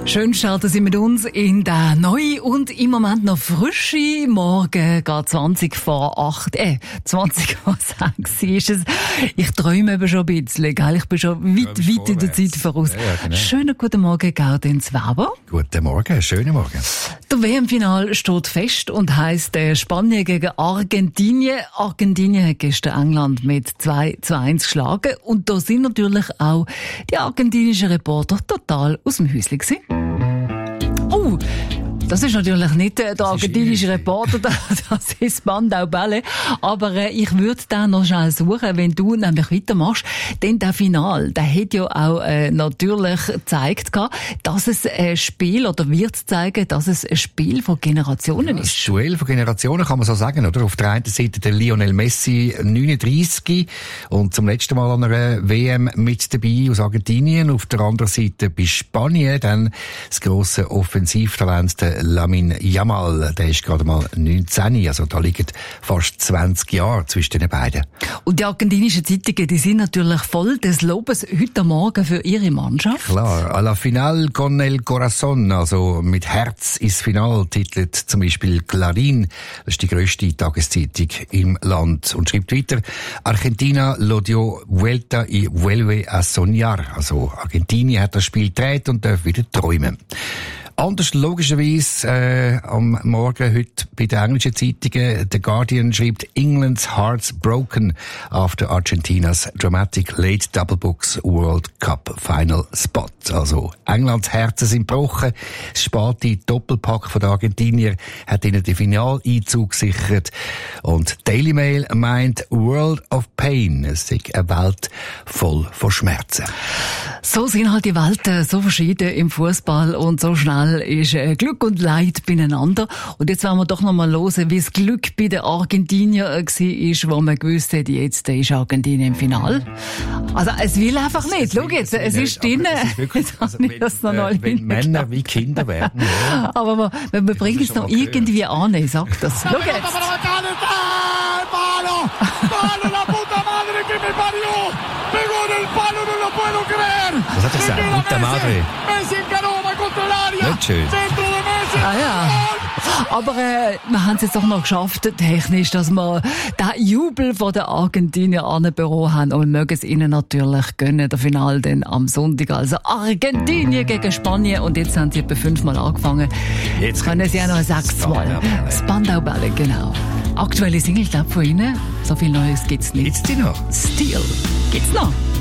Schön starten Sie mit uns in den neuen und im Moment noch frischen Morgen, gerade 20 vor 6 ist es. Ich träume eben schon ein bisschen, gell? Ich bin schon weit in der Zeit voraus. Ja, genau. Schönen guten Morgen, Gaudenz Weber. Guten Morgen, schönen Morgen. Der WM-Final steht fest und heisst Spanien gegen Argentinien. Argentinien hat gestern England mit 2:1 geschlagen. Und da sind natürlich auch die argentinischen Reporter total aus dem Häuschen gewesen. Oh, das ist natürlich nicht der argentinische Reporter, das ist Spandau Ballet. Aber ich würde den noch schnell suchen, wenn du nämlich weitermachst. Denn der Final, der hat ja auch natürlich gezeigt, dass es ein Spiel, oder wird zeigen, dass es ein Spiel von Generationen ist. Ein Duell von Generationen kann man so sagen, oder? Auf der einen Seite der Lionel Messi, 39 und zum letzten Mal an einer WM mit dabei aus Argentinien. Auf der anderen Seite bei Spanien dann das grosse Offensivtalent, der Lamine Yamal, der ist gerade mal 19, also da liegen fast 20 Jahre zwischen den beiden. Und die argentinischen Zeitungen, die sind natürlich voll des Lobes heute Morgen für ihre Mannschaft. Klar, a la final con el corazón, also mit Herz ins Final, titelt zum Beispiel Clarín, das ist die grösste Tageszeitung im Land, und schreibt weiter: Argentina lo dio vuelta y vuelve a soñar, also Argentinien hat das Spiel gedreht und darf wieder träumen. Anders logischerweise am Morgen heute bei den englischen Zeitungen. The Guardian schreibt: England's hearts broken after Argentinas dramatic late double books World Cup Final Spot. Also Englands Herzen sind gebrochen. Das späte Doppelpack von den Argentinier hat ihnen den Finaleinzug gesichert. Und Daily Mail meint World of Pain. Es ist eine Welt voll von Schmerzen. So sind halt die Welten so verschieden im Fußball, und so schnell ist Glück und Leid beieinander. Und jetzt wollen wir doch noch mal hören, wie das Glück bei den Argentiniern war, wo man gewusst hat, jetzt ist Argentinien im Finale. Also es will einfach nicht. Schau jetzt, es ist drin. Wenn Männer wie Kinder werden. Ja. Aber wir bringen es noch irgendwie an, ich sag das. Schau jetzt. Was hat er gesagt? Puta madre. Nicht schön. Ah ja. Aber wir haben es jetzt doch noch geschafft, technisch, dass wir den Jubel von den Argentinier anbekommen haben. Und wir mögen es ihnen natürlich gönnen, der Final dann am Sonntag. Also Argentinien gegen Spanien. Und jetzt haben sie etwa 5-mal angefangen. Jetzt können sie ja noch 6-mal. Spandau Ballet, genau. Aktuelle Single, glaube ich, von ihnen. So viel Neues gibt's nicht. Gibt's die noch? Still. Gibt's noch.